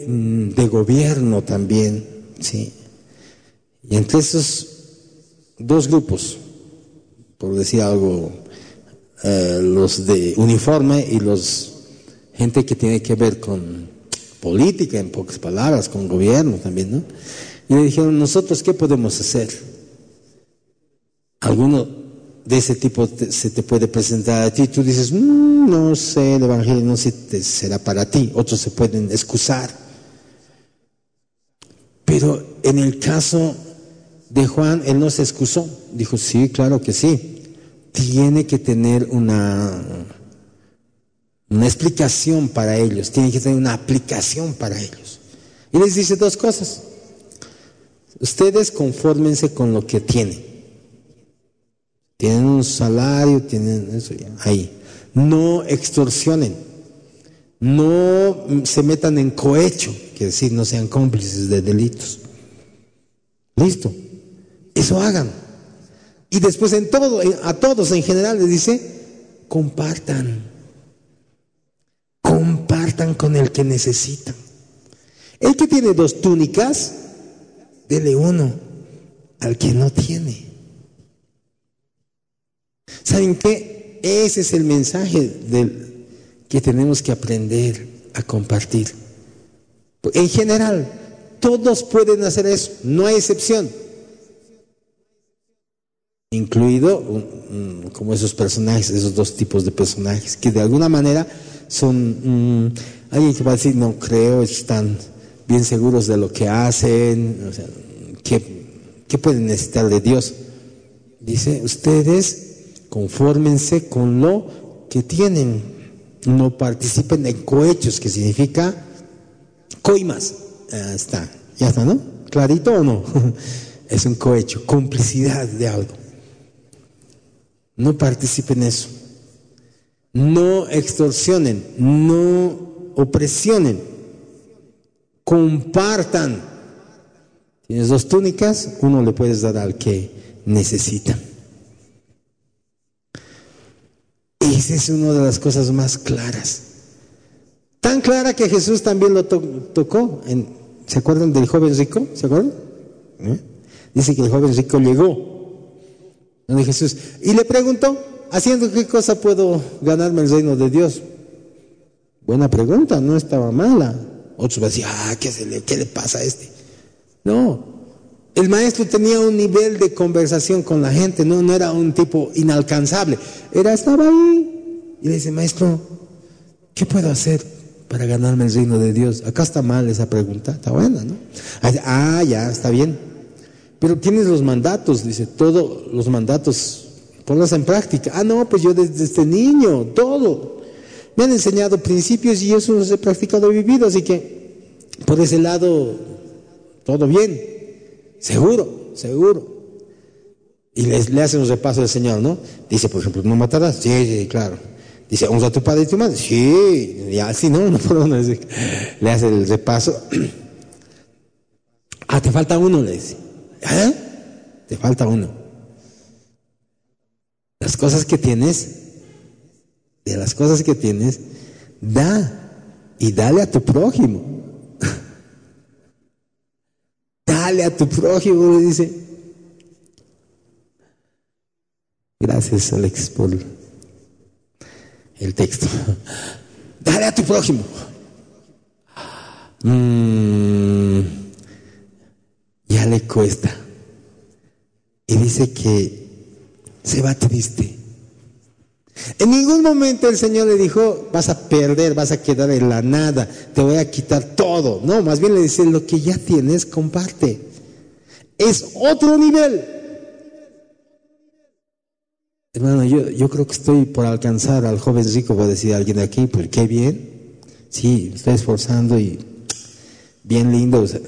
de gobierno también, ¿sí? Y entre esos dos grupos, por decir algo, los de uniforme y los gente que tiene que ver con política, en pocas palabras, con gobierno también, ¿no? Y le dijeron, ¿nosotros qué podemos hacer? Alguno de ese tipo se te puede presentar a ti, tú dices, no sé, el evangelio no será para ti, otros se pueden excusar. Pero en el caso de Juan, él no se excusó, dijo, sí, claro que sí, tiene que tener una explicación para ellos, tiene que tener una aplicación para ellos. Y les dice dos cosas: ustedes confórmense con lo que tienen un salario, tienen eso ya, ahí. No extorsionen, no se metan en cohecho, quiere decir, no sean cómplices de delitos. Listo, eso hagan. Y después a todos en general les dice, compartan con el que necesita. El que tiene 2 túnicas, dele uno al que no tiene. ¿Saben qué? Ese es el mensaje que tenemos que aprender a compartir. En general, todos pueden hacer eso, no hay excepción. Incluido como esos personajes, esos 2 tipos de personajes, que de alguna manera son alguien que va a decir, no creo, están bien seguros de lo que hacen, o sea, ¿qué pueden necesitar de Dios? Dice, ustedes confórmense con lo que tienen, no participen en cohechos, que significa coimas. Ya está, ¿no? ¿Clarito o no? Es un cohecho, complicidad de algo. No participen en eso. No extorsionen, no opresionen, compartan. Tienes 2 túnicas, uno le puedes dar al que necesita. Esa es una de las cosas más claras. Tan clara que Jesús también lo tocó. ¿Se acuerdan del joven rico? ¿Se acuerdan? Dice que el joven rico llegó donde Jesús y le preguntó, ¿haciendo qué cosa puedo ganarme el reino de Dios? Buena pregunta, no estaba mala. Otros van a decir, ¿qué le pasa a este? No, el maestro tenía un nivel de conversación con la gente, no era un tipo inalcanzable, estaba ahí y le dice, maestro, ¿qué puedo hacer para ganarme el reino de Dios? Acá está mal esa pregunta, está buena, ¿no? Ya, está bien, pero tienes los mandatos, dice, todos los mandatos, ponlos en práctica. No, pues yo desde niño, todo, me han enseñado principios y eso los he practicado y vivido, así que por ese lado, todo bien. Seguro. Y le hace un repaso al Señor, ¿no? Dice, por ejemplo, ¿no matarás? Sí, claro. Dice, honra a tu padre y tu madre. Sí, ya así, no decir. Le hace el repaso. Te falta uno, le dice. Te falta uno. De las cosas que tienes, da y dale a tu prójimo. Dale a tu prójimo, le dice. Gracias, Alex, por el texto. Dale a tu prójimo. Ya le cuesta. Y dice que se va triste. En ningún momento el Señor le dijo, vas a perder, vas a quedar en la nada, te voy a quitar todo. No, más bien le dice, lo que ya tienes, comparte. Es otro nivel. Hermano, yo creo que estoy por alcanzar al joven rico, va a decir alguien de aquí, pues qué bien. Sí, estoy esforzando y bien lindo. O sea,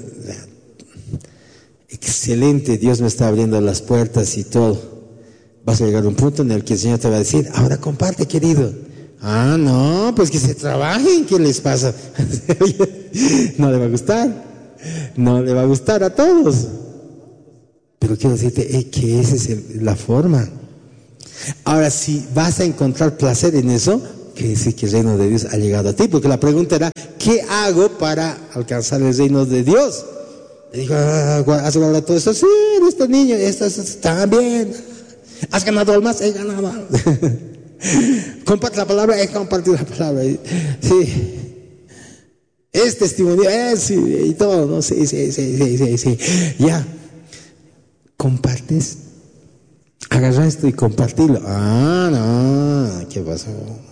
excelente, Dios me está abriendo las puertas y todo. Vas a llegar a un punto en el que el Señor te va a decir, ahora comparte, querido. No, pues que se trabajen, ¿qué les pasa? No le va a gustar a todos. Pero quiero decirte que esa es la forma. Ahora, si vas a encontrar placer en eso, quiere decir que el reino de Dios ha llegado a ti, porque la pregunta era, ¿qué hago para alcanzar el reino de Dios? Le dijo, ¿has guardado todo esto? Sí, este niño, esto está bien. ¿Has ganado almas? He ganado. Comparte la palabra, he compartido la palabra. Sí. Es testimonio, sí, y todo, ¿no? Sí. Ya. ¿Compartes? Agarra esto y compartirlo. No, ¿qué pasó?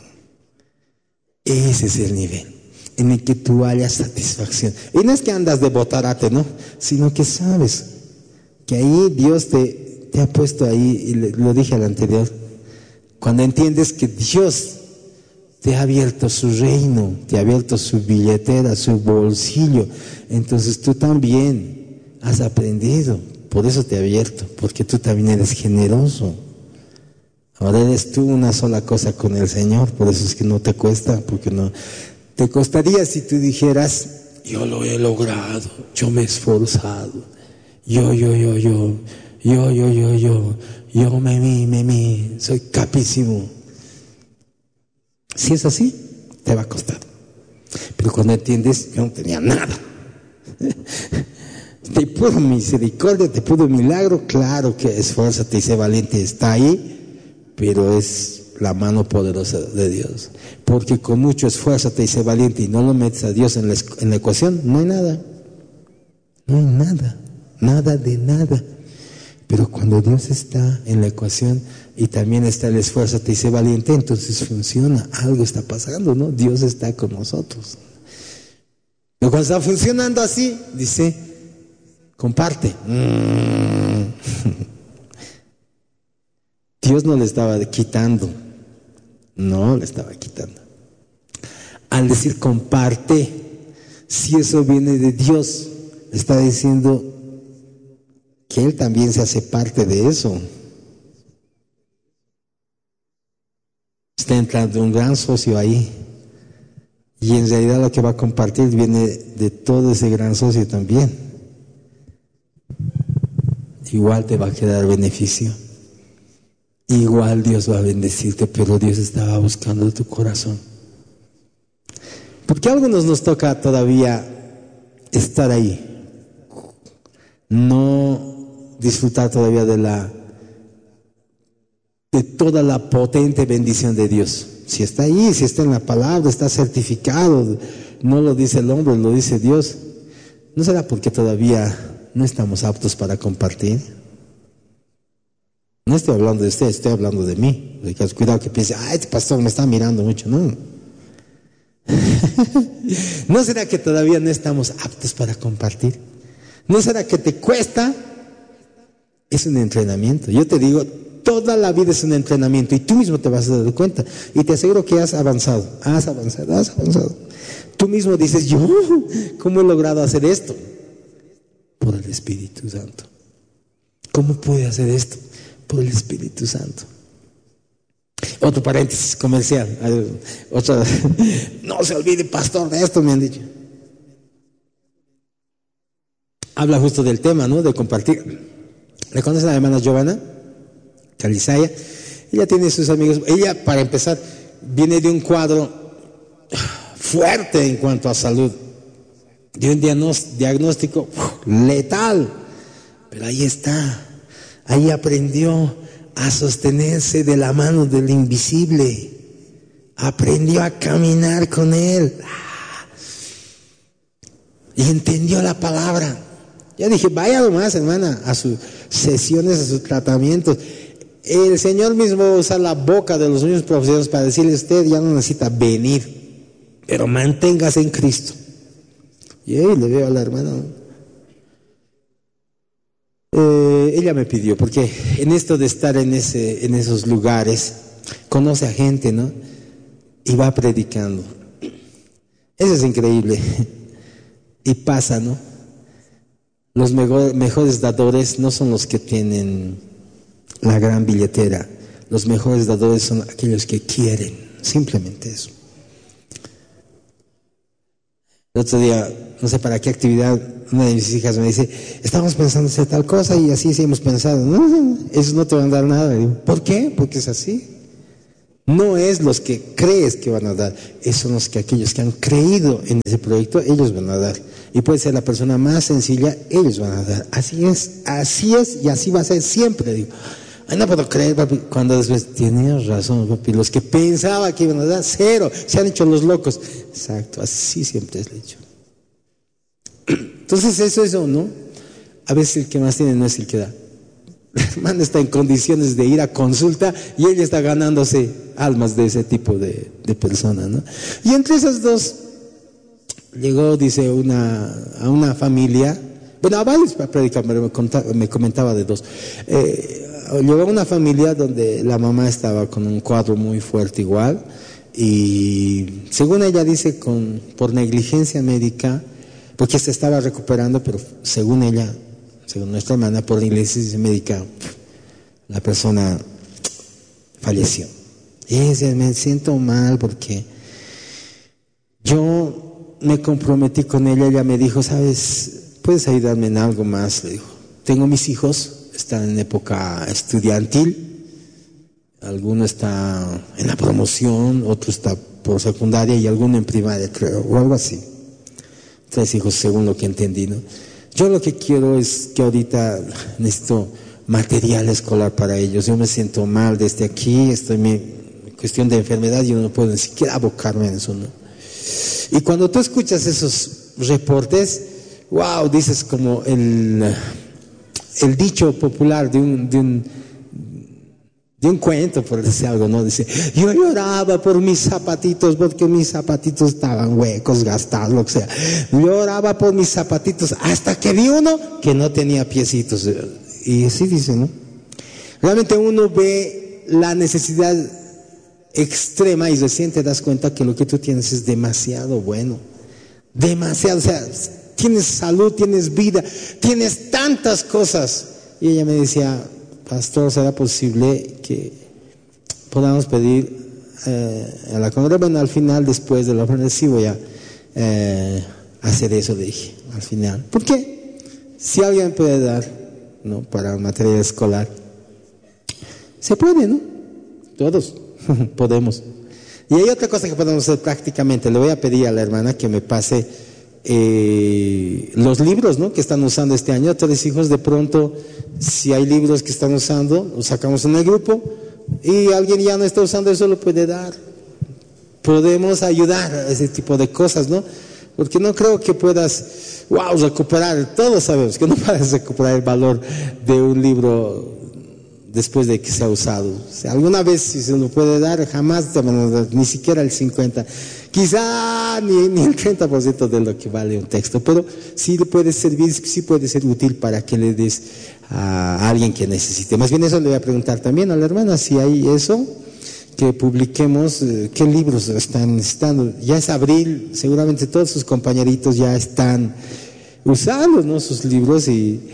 Ese es el nivel en el que tú hayas satisfacción. Y no es que andas de botarate, ¿no? Sino que sabes que ahí Dios te ha puesto ahí, y lo dije al anterior, cuando entiendes que Dios te ha abierto su reino, te ha abierto su billetera, su bolsillo, entonces tú también has aprendido, por eso te ha abierto, porque tú también eres generoso. Ahora eres tú una sola cosa con el Señor, por eso es que no te cuesta, porque no te costaría si tú dijeras, yo lo he logrado, yo me he esforzado, yo, soy capísimo. Si es así, te va a costar. Pero cuando entiendes, yo no tenía nada. Te pudo misericordia, te pudo milagro, claro que esfuérzate y sé valiente, está ahí, pero es la mano poderosa de Dios. Porque con mucho esfuérzate y sé valiente y no lo metes a Dios en la ecuación, no hay nada. No hay nada, nada de nada. Pero cuando Dios está en la ecuación y también está el esfuérzate y sé valiente, entonces funciona, algo está pasando, ¿no? Dios está con nosotros. Pero cuando está funcionando así, dice, comparte. Dios no le estaba quitando, no le estaba quitando. Al decir comparte, si eso viene de Dios, está diciendo que Él también se hace parte de eso. Está entrando un gran socio ahí. Y en realidad lo que va a compartir viene de todo ese gran socio también. Igual te va a quedar beneficio. Igual Dios va a bendecirte, pero Dios estaba buscando tu corazón. Porque a algunos nos toca todavía estar ahí. No disfrutar todavía de toda la potente bendición de Dios. Si está ahí, si está en la palabra, está certificado, no lo dice el hombre, lo dice Dios. ¿No será porque todavía no estamos aptos para compartir? No estoy hablando de usted, estoy hablando de mí. Cuidado que piense, este pastor me está mirando mucho. No. ¿No será que todavía no estamos aptos para compartir? ¿No será que te cuesta? Es un entrenamiento. Yo te digo, toda la vida es un entrenamiento y tú mismo te vas a dar cuenta. Y te aseguro que has avanzado. Tú mismo dices, ¿cómo he logrado hacer esto? Por el Espíritu Santo. ¿Cómo pude hacer esto? Por el Espíritu Santo. Otro paréntesis comercial. No se olvide, pastor, de esto me han dicho. Habla justo del tema, ¿no? De compartir. ¿Le conoce a la hermana Giovanna Calizaya? Ella tiene sus amigos. Ella, para empezar, viene de un cuadro fuerte en cuanto a salud. De un diagnóstico letal. Pero ahí está. Ahí aprendió a sostenerse de la mano del invisible. Aprendió a caminar con él. Y entendió la palabra. Yo dije, vaya nomás, hermana, a sus sesiones, a sus tratamientos. El Señor mismo usa la boca de los mismos profesionales para decirle, usted ya no necesita venir, pero manténgase en Cristo. Y ahí le veo a la hermana. Ella me pidió, porque en esto de estar en esos lugares, conoce a gente, ¿no? Y va predicando. Eso es increíble. Y pasa, ¿no? Los mejores dadores no son los que tienen la gran billetera. Los mejores dadores son aquellos que quieren. Simplemente eso. El otro día, no sé para qué actividad, una de mis hijas me dice, estamos pensando hacer tal cosa y así sí hemos pensado. No, eso no te va a dar nada. Digo, ¿por qué? Porque es así. No es los que crees que van a dar, son los que aquellos que han creído en ese proyecto, ellos van a dar. Y puede ser la persona más sencilla, ellos van a dar. Así es y así va a ser siempre. Digo, ay, no puedo creer, papi. Cuando después, tenías razón, papi, los que pensaba que iban a dar, cero, se han hecho los locos. Exacto, así siempre es el hecho. Entonces eso, ¿no? A veces el que más tiene no es el que da. La hermana está en condiciones de ir a consulta y ella está ganándose almas de ese tipo de personas, ¿no? Y entre esas dos llegó, dice, a una familia, bueno, a varios para predicar, me comentaba de dos. Llegó a una familia donde la mamá estaba con un cuadro muy fuerte igual, y según ella dice, por negligencia médica, porque se estaba recuperando, pero según ella, según nuestra hermana, por negligencia médica, la persona falleció. Y ella dice, me siento mal porque yo me comprometí con ella me dijo, ¿sabes? ¿Puedes ayudarme en algo más? Le dijo, tengo mis hijos, están en época estudiantil, alguno está en la promoción, otro está por secundaria y alguno en primaria, creo, o algo así. 3 hijos, según lo que entendí, ¿no? Yo lo que quiero es que ahorita necesito material escolar para ellos. Yo me siento mal desde aquí, estoy en cuestión de enfermedad, yo no puedo ni siquiera abocarme en eso, ¿no? Y cuando tú escuchas esos reportes, wow, dices como el dicho popular de un cuento, por decir algo, ¿no? Dice, yo lloraba por mis zapatitos porque mis zapatitos estaban huecos, gastados, lo que sea. Lloraba por mis zapatitos hasta que vi uno que no tenía piecitos. Y así dice, ¿no? Realmente uno ve la necesidad extrema y recién te das cuenta que lo que tú tienes es demasiado bueno. Demasiado, o sea, tienes salud, tienes vida, tienes tantas cosas. Y ella me decía, pastor, ¿será posible que podamos pedir a la congregación? Bueno, al final, después de la ofrenda, sí voy a hacer eso, le dije, al final. ¿Por qué? Si alguien puede dar, ¿no?, para material escolar, se puede, ¿no? Todos podemos. Y hay otra cosa que podemos hacer prácticamente. Le voy a pedir a la hermana que me pase los libros, ¿no?, que están usando este año. 3 hijos, de pronto, si hay libros que están usando, los sacamos en el grupo y alguien ya no está usando eso, lo puede dar. Podemos ayudar a ese tipo de cosas, ¿no? Porque no creo que puedas, recuperar, todos sabemos que no puedes recuperar el valor de un libro después de que se ha usado. O sea, alguna vez si se lo puede dar, jamás te van a dar, ni siquiera el 50%, quizá ni el 30% de lo que vale un texto, pero sí puede servir, sí puede ser útil para que le des a alguien que necesite. Más bien eso le voy a preguntar también a la hermana, si hay eso, que publiquemos qué libros están necesitando. Ya es abril, seguramente todos sus compañeritos ya están usando, ¿no?, sus libros,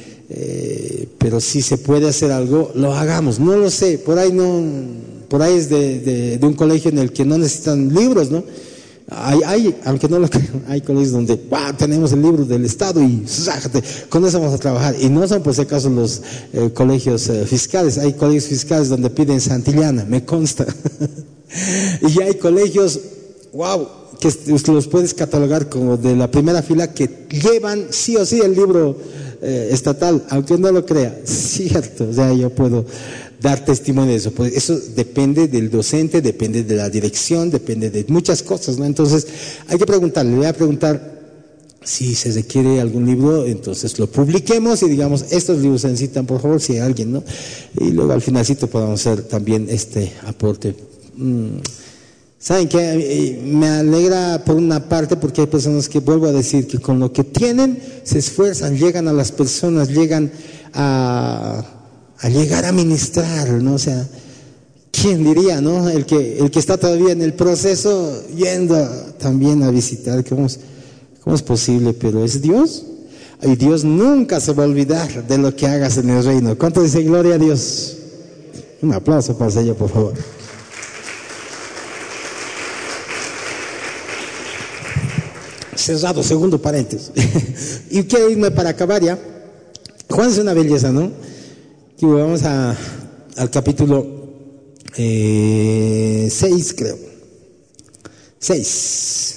pero si se puede hacer algo, lo hagamos. No lo sé, por ahí es de un colegio en el que no necesitan libros, ¿no? Aunque no lo crean, hay colegios donde tenemos el libro del Estado y con eso vamos a trabajar. Y no son por si acaso los colegios fiscales. Hay colegios fiscales donde piden Santillana, me consta. Y hay colegios, que los puedes catalogar como de la primera fila, que llevan sí o sí el libro estatal, aunque no lo crea. Cierto, o sea, yo puedo dar testimonio de eso. Pues eso depende del docente, depende de la dirección, depende de muchas cosas, ¿no? Entonces hay que preguntarle, le voy a preguntar si se requiere algún libro, entonces lo publiquemos y digamos, estos libros se necesitan, por favor, si hay alguien, ¿no? Y luego al finalcito podamos hacer también este aporte. ¿Saben qué? Me alegra por una parte, porque hay personas que, vuelvo a decir, que con lo que tienen se esfuerzan, llegan a las personas, llegan a llegar a ministrar, ¿no? O sea, ¿quién diría, no? El que está todavía en el proceso, yendo también a visitar, ¿cómo es posible? Pero es Dios, y Dios nunca se va a olvidar de lo que hagas en el reino. ¿Cuánto dice gloria a Dios? Un aplauso para el Señor, por favor. Cerrado, segundo paréntesis. Y quiero irme para acabar ya. Juan es una belleza, ¿no? Y vamos al capítulo 6, creo. 6.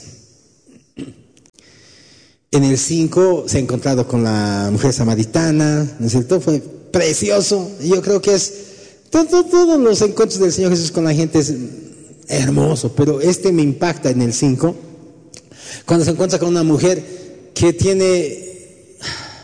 En el 5 se ha encontrado con la mujer samaritana, ¿no es cierto? Fue precioso. Yo creo que es todos los encuentros del Señor Jesús con la gente es hermoso, pero me impacta en el 5, cuando se encuentra con una mujer que tiene,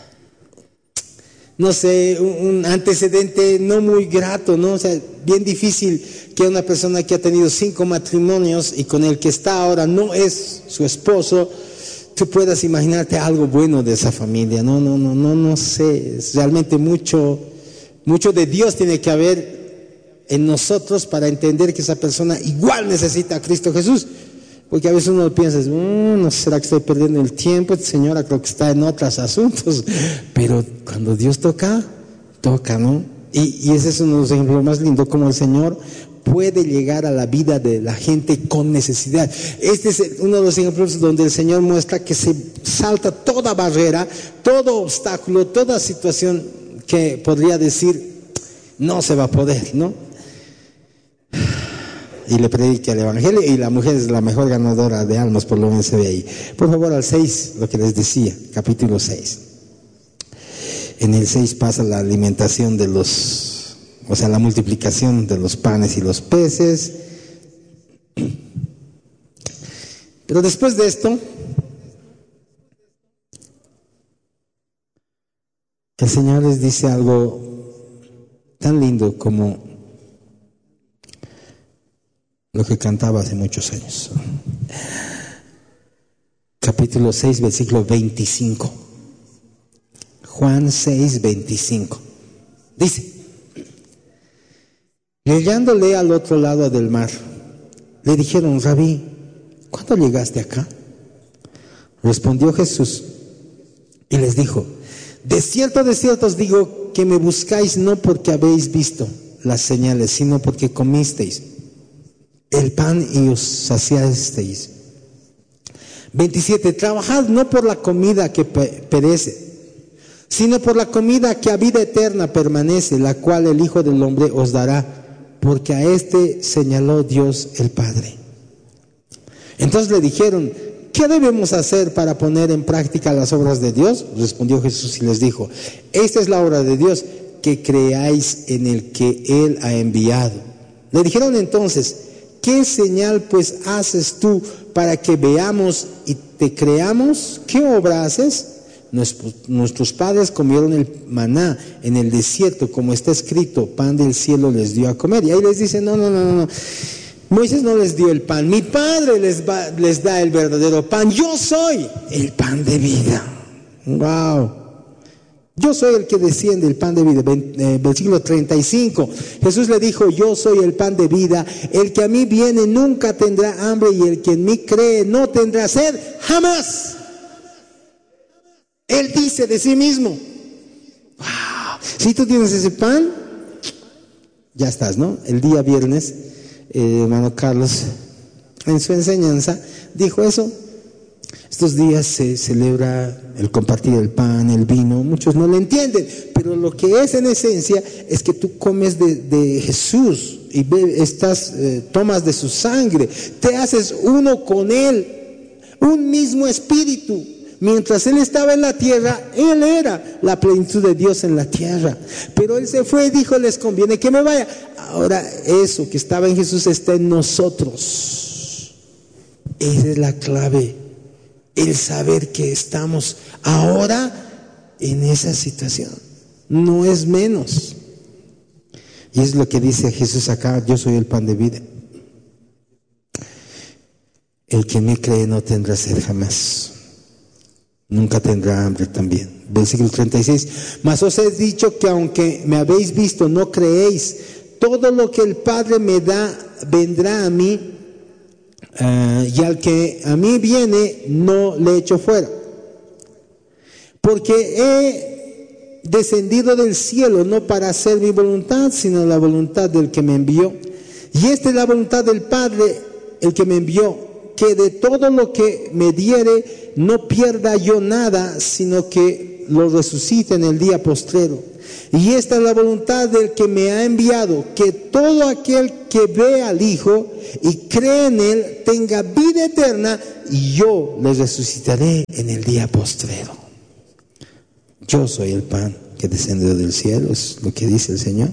no sé, un antecedente no muy grato, ¿no? O sea, bien difícil que una persona que ha tenido 5 matrimonios y con el que está ahora no es su esposo, tú puedas imaginarte algo bueno de esa familia. No sé, es realmente mucho de Dios tiene que haber en nosotros para entender que esa persona igual necesita a Cristo Jesús. Porque a veces uno piensa, no será que estoy perdiendo el tiempo, esta señora creo que está en otros asuntos. Pero cuando Dios toca, ¿no? Y ese es uno de los ejemplos más lindos, como el Señor puede llegar a la vida de la gente con necesidad. Este es uno de los ejemplos donde el Señor muestra que se salta toda barrera, todo obstáculo, toda situación que podría decir no se va a poder, ¿no? Y le predica el Evangelio, y la mujer es la mejor ganadora de almas, por lo menos se ve ahí. Por favor, al 6, lo que les decía, capítulo 6. En el 6 pasa la alimentación la multiplicación de los panes y los peces. Pero después de esto, el Señor les dice algo tan lindo como lo que cantaba hace muchos años. Capítulo 6, versículo 25. Juan 6, 25. Dice: llegándole al otro lado del mar, le dijeron: Rabí, ¿cuándo llegaste acá? Respondió Jesús y les dijo: de cierto os digo que me buscáis no porque habéis visto las señales, sino porque comisteis el pan y os saciasteis. 27. Trabajad no por la comida que perece, sino por la comida que a vida eterna permanece, la cual el Hijo del Hombre os dará, porque a este señaló Dios el Padre. Entonces le dijeron: ¿qué debemos hacer para poner en práctica las obras de Dios? Respondió Jesús y les dijo: esta es la obra de Dios, que creáis en el que Él ha enviado. Le dijeron entonces: ¿qué señal pues haces tú para que veamos y te creamos? ¿Qué obra haces? Nuestros padres comieron el maná en el desierto, como está escrito: pan del cielo les dio a comer. Y ahí les dice: no. Moisés no les dio el pan, mi Padre les da el verdadero pan. Yo soy el pan de vida. Wow. Yo soy el que desciende, el pan de vida. Versículo 35. Jesús le dijo: yo soy el pan de vida. El que a mí viene nunca tendrá hambre, y el que en mí cree no tendrá sed jamás. Él dice de sí mismo. Wow. Si tú tienes ese pan, ya estás, ¿no? El día viernes, hermano Carlos, en su enseñanza, dijo eso. Estos días se celebra el compartir el pan, el vino. Muchos no lo entienden, pero lo que es en esencia es que tú comes de Jesús y tomas de su sangre, te haces uno con Él, un mismo espíritu. Mientras Él estaba en la tierra, Él era la plenitud de Dios en la tierra. Pero Él se fue y dijo: les conviene que me vaya. Ahora eso que estaba en Jesús está en nosotros. Esa es la clave. El saber que estamos ahora en esa situación. No es menos. Y es lo que dice Jesús acá: yo soy el pan de vida. El que me cree no tendrá sed jamás. Nunca tendrá hambre también. Versículo 36. Mas os he dicho que aunque me habéis visto, no creéis. Todo lo que el Padre me da vendrá a mí, y al que a mí viene no le echo fuera. Porque he descendido del cielo no para hacer mi voluntad, sino la voluntad del que me envió. Y esta es la voluntad del Padre, el que me envió, que de todo lo que me diere no pierda yo nada, sino que lo resucite en el día postrero. Y esta es la voluntad del que me ha enviado, que todo aquel que ve al Hijo y cree en Él tenga vida eterna, y yo les resucitaré en el día postrero. Yo soy el pan que descendió del cielo, es lo que dice el Señor.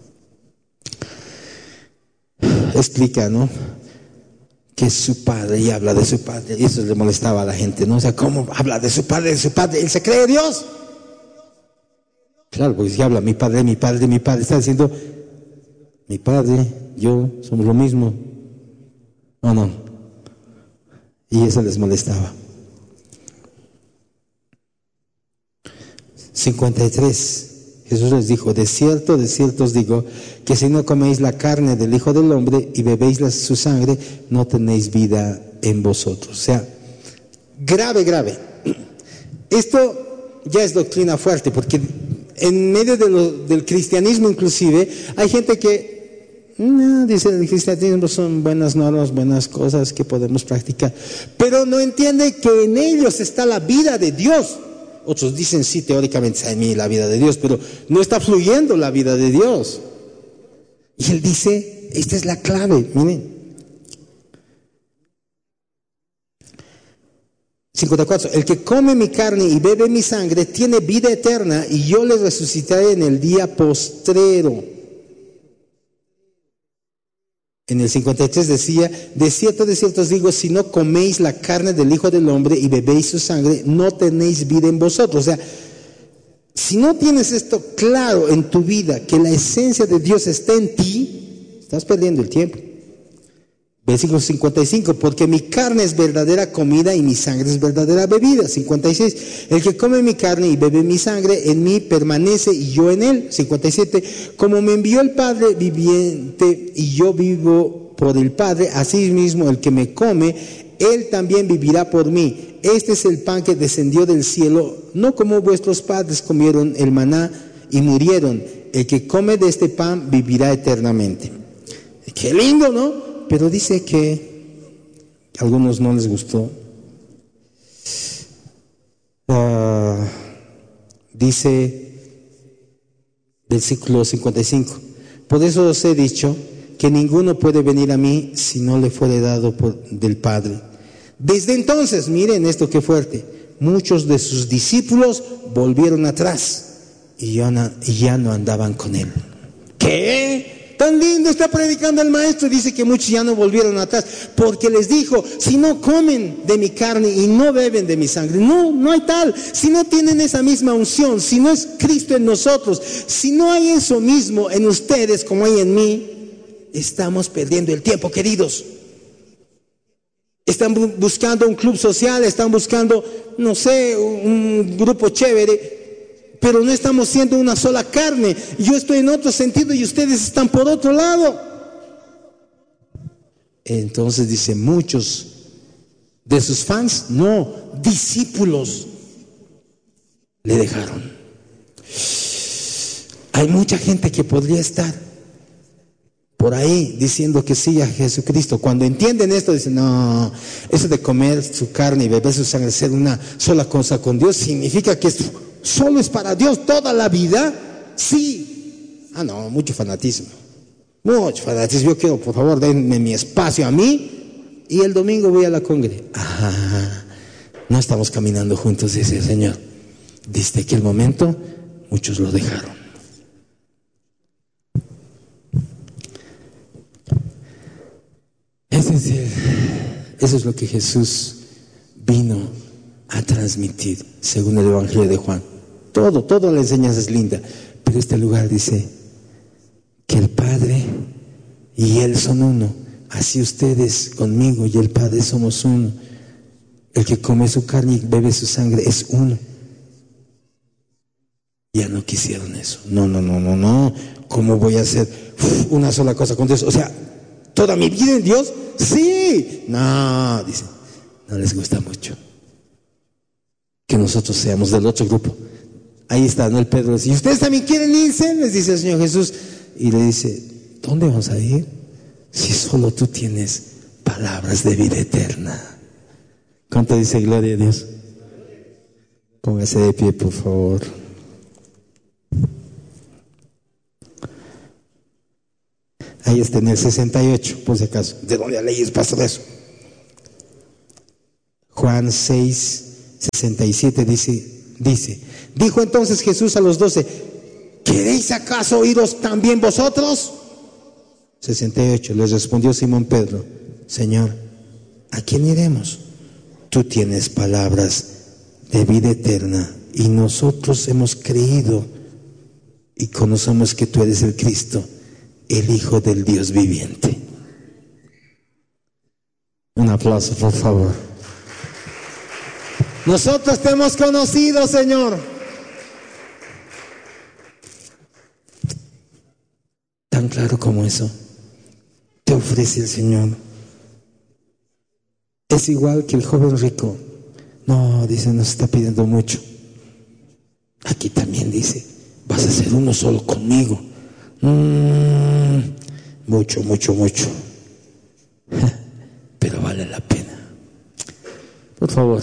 Explica, ¿no?, que es su padre, y habla de su padre, y eso le molestaba a la gente, ¿no? O sea, ¿cómo habla de su padre, él se cree Dios? Claro, porque si habla mi padre, está diciendo, mi padre, yo, somos lo mismo, ¿o no? Y eso les molestaba. 53. Jesús les dijo, de cierto os digo, que si no coméis la carne del Hijo del Hombre y bebéis su sangre, no tenéis vida en vosotros. O sea, grave. Esto ya es doctrina fuerte, porque en medio del cristianismo inclusive, hay gente que dice, el cristianismo son buenas normas, buenas cosas que podemos practicar, pero no entiende que en ellos está la vida de Dios. Otros dicen, sí, teóricamente está en mí la vida de Dios, pero no está fluyendo la vida de Dios. Y él dice, esta es la clave, miren. 54. El que come mi carne y bebe mi sangre tiene vida eterna, y yo le resucitaré en el día postrero. En el 53 decía, de cierto os digo, si no coméis la carne del Hijo del Hombre y bebéis su sangre, no tenéis vida en vosotros. O sea, si no tienes esto claro en tu vida, que la esencia de Dios está en ti, estás perdiendo el tiempo. Versículo 55, porque mi carne es verdadera comida y mi sangre es verdadera bebida. 56, el que come mi carne y bebe mi sangre, en mí permanece y yo en él. 57, como me envió el Padre viviente y yo vivo por el Padre, así mismo el que me come, él también vivirá por mí. Este es el pan que descendió del cielo, no como vuestros padres comieron el maná y murieron. El que come de este pan vivirá eternamente. Qué lindo, ¿no? Pero dice que a algunos no les gustó. Dice, versículo 55, por eso os he dicho que ninguno puede venir a mí si no le fuere dado del Padre. Desde entonces, miren esto qué fuerte, muchos de sus discípulos volvieron atrás y ya no andaban con él. ¿Qué? Tan lindo está predicando el maestro. Dice que muchos ya no volvieron atrás, porque les dijo, si no comen de mi carne y no beben de mi sangre, no hay tal. Si no tienen esa misma unción, si no es Cristo en nosotros, si no hay eso mismo en ustedes como hay en mí, estamos perdiendo el tiempo, queridos. Están buscando un club social, están buscando, no sé, un grupo chévere, pero no estamos siendo una sola carne. Yo estoy en otro sentido y ustedes están por otro lado. Entonces dice, muchos de sus fans, no, discípulos, le dejaron. Hay mucha gente que podría estar por ahí diciendo que sí a Jesucristo. Cuando entienden esto, dicen, no, eso de comer su carne y beber su sangre, ser una sola cosa con Dios, significa que solo es para Dios toda la vida. Sí. No, mucho fanatismo. Yo quiero, por favor, denme mi espacio a mí y el domingo voy a la congre. No estamos caminando juntos, dice el Señor. Desde aquel momento, muchos lo dejaron. Eso es lo que Jesús vino a transmitir, según el Evangelio de Juan. Toda la enseñanza es linda, pero este lugar dice que el Padre y Él son uno. Así ustedes conmigo y el Padre somos uno. El que come su carne y bebe su sangre es uno. Ya no quisieron eso. No. ¿Cómo voy a hacer una sola cosa con Dios? O sea, ¿toda mi vida en Dios? Sí. No, dicen, no les gusta mucho que nosotros seamos del otro grupo. Ahí está, ¿no? El Pedro dice, ¿y ustedes también quieren irse? Les dice el Señor Jesús. Y le dice, ¿dónde vamos a ir? Si solo tú tienes palabras de vida eterna. ¿Cuánto dice gloria a Dios? Póngase de pie, por favor. Ahí está en el 68, por si acaso. ¿De dónde leyes, pastor, eso? Juan 6, 67 dice, dijo entonces Jesús a los 12, ¿queréis acaso iros también vosotros? 68, les respondió Simón Pedro, Señor, ¿a quién iremos? Tú tienes palabras de vida eterna y nosotros hemos creído y conocemos que tú eres el Cristo, el Hijo del Dios viviente. Un aplauso, por favor. Nosotros te hemos conocido, Señor. Tan claro como eso te ofrece el Señor. Es igual que el joven rico. No, dice, nos está pidiendo mucho. Aquí también dice, vas a ser uno solo conmigo. Mucho. Pero vale la pena. Por favor,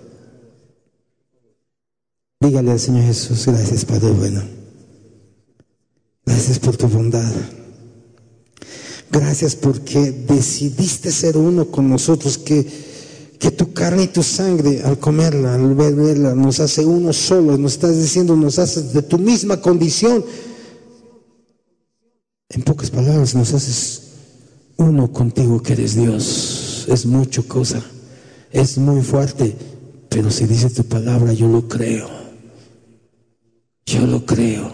dígale al Señor Jesús, gracias, Padre bueno. Gracias por tu bondad. Gracias porque decidiste ser uno con nosotros, que tu carne y tu sangre, al comerla, al beberla, nos hace uno solo. Nos estás diciendo, nos haces de tu misma condición. En pocas palabras, nos haces uno contigo, que eres Dios. Es mucho cosa, es muy fuerte, pero si dice tu palabra, yo lo creo. Yo lo creo.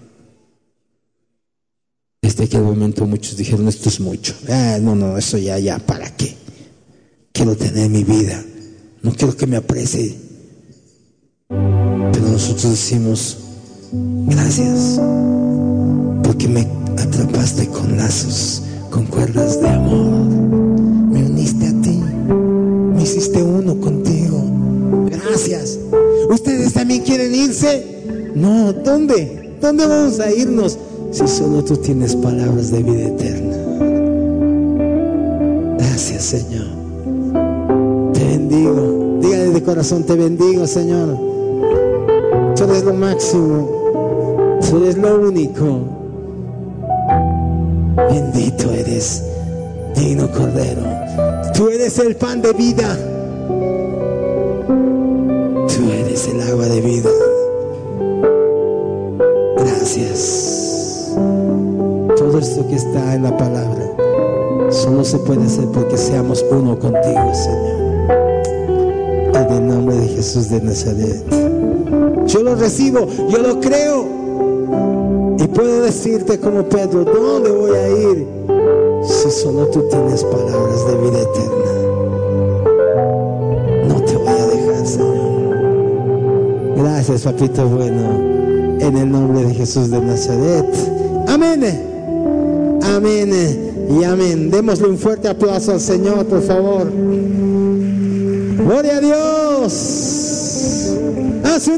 Desde aquel momento muchos dijeron, esto es mucho. No, eso ya, ¿para qué? Quiero tener mi vida, no quiero que me aprecie. Pero nosotros decimos, gracias, porque me atrapaste con lazos, con cuerdas de amor. Me uniste a ti, me hiciste uno contigo. Gracias. ¿Ustedes también quieren irse? No, ¿dónde? ¿Dónde vamos a irnos? Si solo tú tienes palabras de vida eterna. Gracias, Señor. Te bendigo. Dígale de corazón, te bendigo, Señor. Tú eres lo máximo. Tú eres lo único. Bendito eres, divino Cordero. Tú eres el pan de vida. Tú eres el agua de vida. Gracias. Todo esto que está en la palabra solo se puede hacer porque seamos uno contigo, Señor. En el nombre de Jesús de Nazaret. Yo lo recibo, yo lo creo. Y puedo decirte como Pedro, ¿dónde voy a ir si solo tú tienes palabras de vida eterna? No te voy a dejar, Señor. Gracias, papito bueno. En el nombre de Jesús de Nazaret. Amén. Amén y amén. Démosle un fuerte aplauso al Señor, por favor. Gloria a Dios.